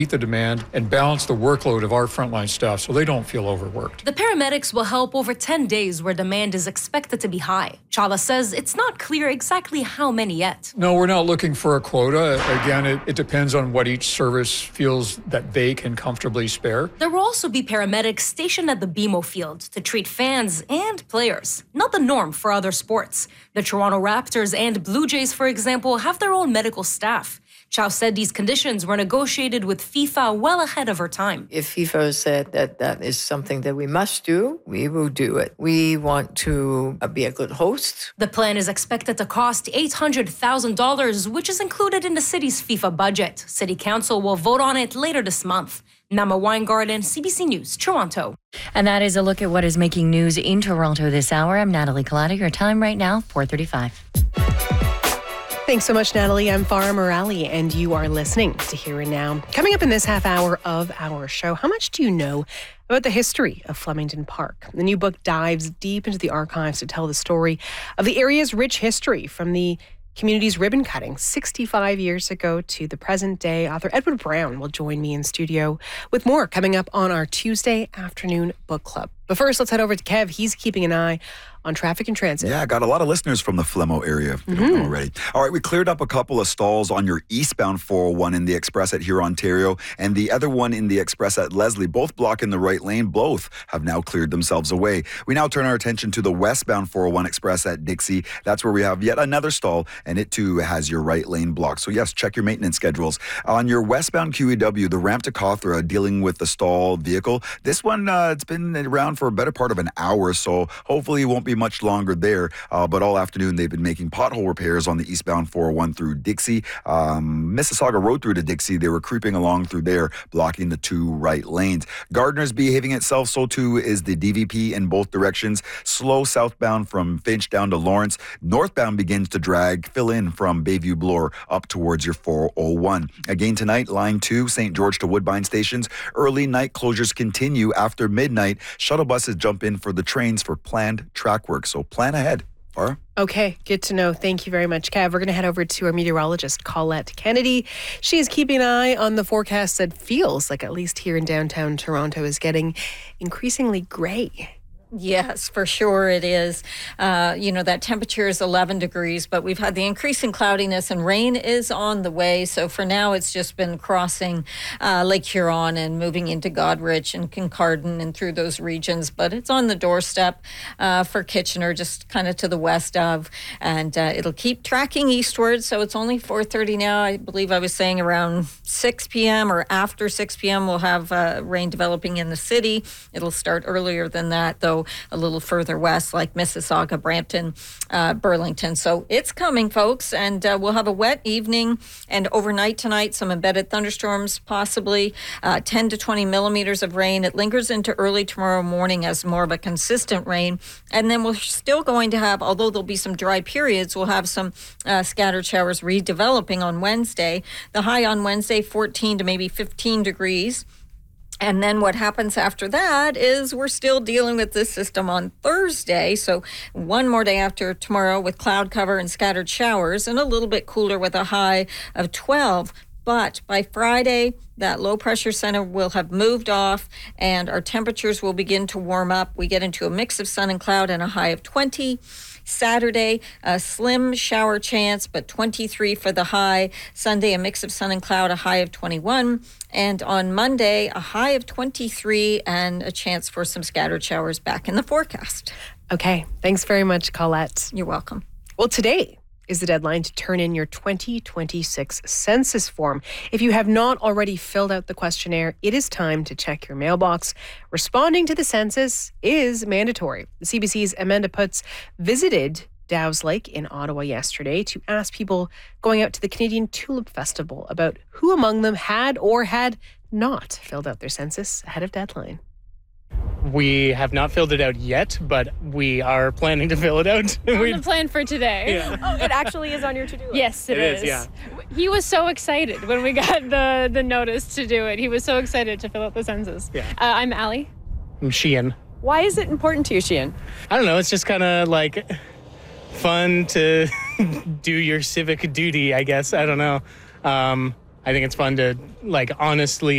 meet the demand and balance the workload of our frontline staff so they don't feel overworked. The paramedics will help over 10 days where demand is expected to be high. Chawla says it's not clear exactly how many yet. No, we're not looking for a quota. Again, it depends on what each service feels that they can comfortably spare. There will also be paramedics stationed at the BMO field to treat fans and players, not the norm for other sports. The Toronto Raptors and Blue Jays, for example, have their own medical staff. Chow said these conditions were negotiated with FIFA well ahead of her time. If FIFA said that is something that we must do, we will do it. We want to be a good host. The plan is expected to cost $800,000, which is included in the city's FIFA budget. City Council will vote on it later this month. Nama Weingarten, CBC News, Toronto. And that is a look at what is making news in Toronto this hour. I'm Natalie Collada. Your time right now, 4:35. Thanks so much, Natalie. I'm Farah Morali, and you are listening to Here and Now. Coming up in this half hour of our show, how much do you know about the history of Flemington Park? The new book dives deep into the archives to tell the story of the area's rich history, from the community's ribbon cutting 65 years ago to the present day. Author Edward Brown will join me in studio with more coming up on our Tuesday afternoon book club. But first, let's head over to Kev. He's keeping an eye on traffic and transit. Yeah, I got a lot of listeners from the Flemo area, if you don't know already. All right, we cleared up a couple of stalls on your eastbound 401 in the Express at Huron, Ontario, and the other one in the Express at Leslie, both blocking the right lane. Both have now cleared themselves away. We now turn our attention to the westbound 401 Express at Dixie. That's where we have yet another stall, and it too has your right lane blocked. So yes, check your maintenance schedules. On your westbound QEW, the ramp to Cawthra, dealing with the stall vehicle. This one, it's been around for a better part of an hour, so hopefully it won't be much longer there. But all afternoon, they've been making pothole repairs on the eastbound 401 through Dixie. Mississauga Road through to Dixie, they were creeping along through there, blocking the two right lanes. Gardner's behaving itself, so too is the DVP in both directions. Slow southbound from Finch down to Lawrence. Northbound begins to drag, fill in from Bayview Bloor up towards your 401. Again tonight, line 2, St. George to Woodbine stations. Early night closures continue after midnight. Shuttle buses jump in for the trains for planned track work, so plan ahead. Farah? Okay, good to know. Thank you very much, Kev. We're going to head over to our meteorologist, Colette Kennedy. She is keeping an eye on the forecast that feels like, at least here in downtown Toronto, is getting increasingly gray. Yes, for sure it is. That temperature is 11 degrees, but we've had the increasing cloudiness and rain is on the way. So for now, it's just been crossing Lake Huron and moving into Goderich and Kincardine and through those regions. But it's on the doorstep for Kitchener, just kind of to the west of. And it'll keep tracking eastward. So it's only 4:30 now. I believe I was saying around 6 p.m. or after 6 p.m. we'll have rain developing in the city. It'll start earlier than that, though, a little further west, like Mississauga, Brampton, Burlington. So it's coming, folks, and we'll have a wet evening and overnight tonight, some embedded thunderstorms, possibly 10 to 20 millimeters of rain. It lingers into early tomorrow morning as more of a consistent rain. And then we're still going to have, although there'll be some dry periods, we'll have some scattered showers redeveloping on Wednesday. The high on Wednesday, 14 to maybe 15 degrees. And then what happens after that is we're still dealing with this system on Thursday. So one more day after tomorrow with cloud cover and scattered showers and a little bit cooler with a high of 12. But by Friday, that low pressure center will have moved off and our temperatures will begin to warm up. We get into a mix of sun and cloud and a high of 20. Saturday, a slim shower chance, but 23 for the high. Sunday, a mix of sun and cloud, a high of 21. And on Monday, a high of 23 and a chance for some scattered showers back in the forecast. Okay, thanks very much, Colette. You're welcome. Well, today is the deadline to turn in your 2026 census form. If you have not already filled out the questionnaire, it is time to check your mailbox. Responding to the census is mandatory. The CBC's Amanda Putz visited Dow's Lake in Ottawa yesterday to ask people going out to the Canadian Tulip Festival about who among them had or had not filled out their census ahead of deadline. We have not filled it out yet, but we are planning to fill it out. On the plan for today. Yeah. Oh, it actually is on your to-do list. Yes, it is. Yeah. He was so excited when we got the notice to do it. He was so excited to fill out the census. Yeah. I'm Allie. I'm Sheehan. Why is it important to you, Sheehan? I don't know. It's just kind of like fun to do your civic duty, I guess. I don't know. I think it's fun to honestly